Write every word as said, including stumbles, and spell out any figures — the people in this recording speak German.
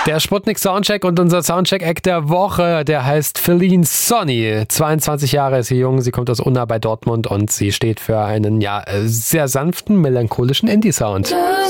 Der Sputnik Soundcheck und unser Soundcheck-Act der Woche, der heißt Feline Sonny. zweiundzwanzig Jahre ist sie jung, sie kommt aus Unna bei Dortmund und sie steht für einen ja sehr sanften, melancholischen Indie-Sound.